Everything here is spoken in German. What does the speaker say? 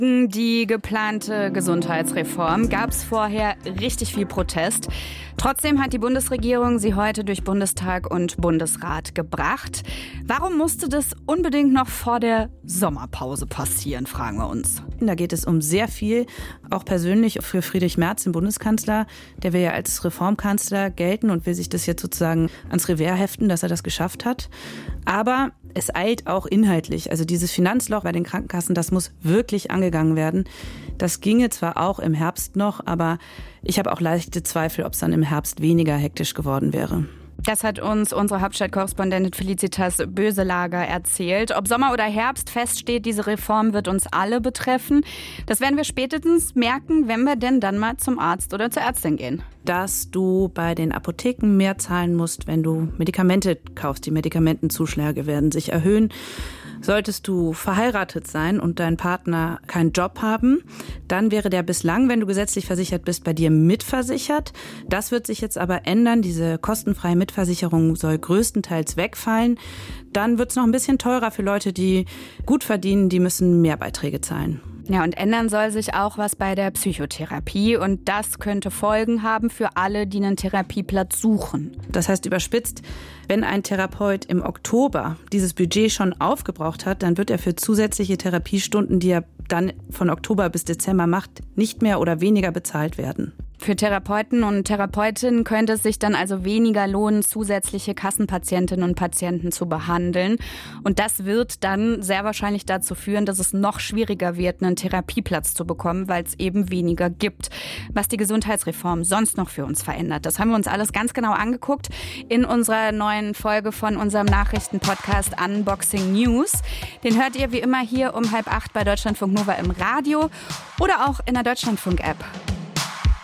Gegen die geplante Gesundheitsreform gab es vorher richtig viel Protest. Trotzdem hat die Bundesregierung sie heute durch Bundestag und Bundesrat gebracht. Warum musste das unbedingt noch vor der Sommerpause passieren, fragen wir uns. Da geht es um sehr viel, auch persönlich für Friedrich Merz, den Bundeskanzler. Der will ja als Reformkanzler gelten und will sich das jetzt sozusagen ans Revers heften, dass er das geschafft hat. Aber es eilt auch inhaltlich. Also dieses Finanzloch bei den Krankenkassen, das muss wirklich angegangen werden. Das ginge zwar auch im Herbst noch, aber ich habe auch leichte Zweifel, ob es dann im Herbst weniger hektisch geworden wäre. Das hat uns unsere Hauptstadtkorrespondentin Felicitas Böselager erzählt. Ob Sommer oder Herbst feststeht, diese Reform wird uns alle betreffen. Das werden wir spätestens merken, wenn wir denn dann mal zum Arzt oder zur Ärztin gehen. Dass du bei den Apotheken mehr zahlen musst, wenn du Medikamente kaufst. Die Medikamentenzuschläge werden sich erhöhen. Solltest du verheiratet sein und dein Partner keinen Job haben, dann wäre der bislang, wenn du gesetzlich versichert bist, bei dir mitversichert. Das wird sich jetzt aber ändern. Diese kostenfreie Mitversicherung soll größtenteils wegfallen. Dann wird es noch ein bisschen teurer für Leute, die gut verdienen. Die müssen mehr Beiträge zahlen. Ja, und ändern soll sich auch was bei der Psychotherapie. Und das könnte Folgen haben für alle, die einen Therapieplatz suchen. Das heißt überspitzt, wenn ein Therapeut im Oktober dieses Budget schon aufgebraucht hat, dann wird er für zusätzliche Therapiestunden, die er dann von Oktober bis Dezember macht, nicht mehr oder weniger bezahlt werden. Für Therapeuten und Therapeutinnen könnte es sich dann also weniger lohnen, zusätzliche Kassenpatientinnen und Patienten zu behandeln. Und das wird dann sehr wahrscheinlich dazu führen, dass es noch schwieriger wird, einen Therapieplatz zu bekommen, weil es eben weniger gibt. Was die Gesundheitsreform sonst noch für uns verändert, das haben wir uns alles ganz genau angeguckt in unserer neuen Folge von unserem Nachrichtenpodcast Unboxing News. Den hört ihr wie immer hier um 7:30 bei Deutschlandfunk Nova im Radio oder auch in der Deutschlandfunk-App.